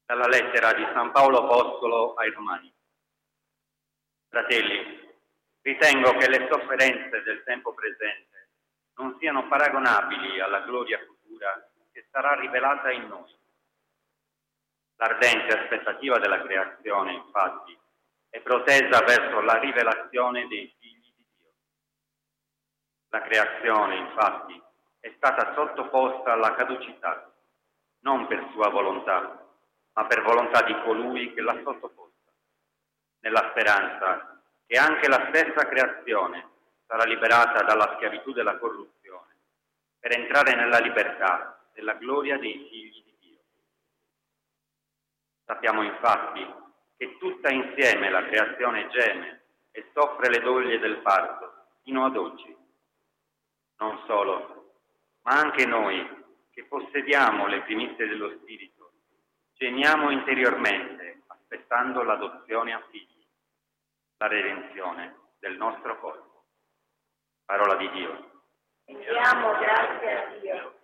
Dalla lettera di San Paolo Apostolo ai Romani. Fratelli, ritengo che le sofferenze del tempo presente non siano paragonabili alla gloria futura che sarà rivelata in noi. L'ardente aspettativa della creazione, infatti, è protesa verso la rivelazione dei figli di Dio. La creazione, infatti, è stata sottoposta alla caducità, non per sua volontà, ma per volontà di colui che l'ha sottoposta, nella speranza che anche la stessa creazione sarà liberata dalla schiavitù della corruzione, per entrare nella libertà della gloria dei figli di Dio. Sappiamo infatti che tutta insieme la creazione geme e soffre le doglie del parto fino ad oggi. Non solo, ma anche noi che possediamo le primizie dello Spirito, gemiamo interiormente, aspettando l'adozione a figli, la redenzione del nostro corpo. Parola di Dio. Rendiamo grazie a Dio.